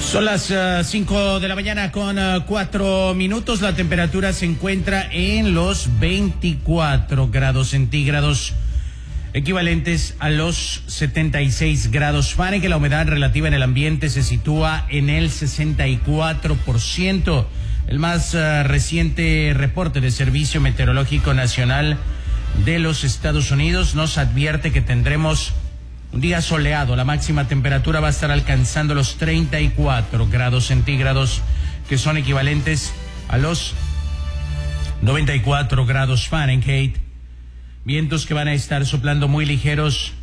Son las 5 de la mañana con 4 minutos. La temperatura se encuentra en los 24 grados centígrados, equivalentes a los 76 grados Fahrenheit. La humedad relativa en el ambiente se sitúa en el 64%. El más reciente reporte del Servicio Meteorológico Nacional de los Estados Unidos nos advierte que tendremos un día soleado. La máxima temperatura va a estar alcanzando los 34 grados centígrados, que son equivalentes a los 94 grados Fahrenheit. Vientos que van a estar soplando muy ligeros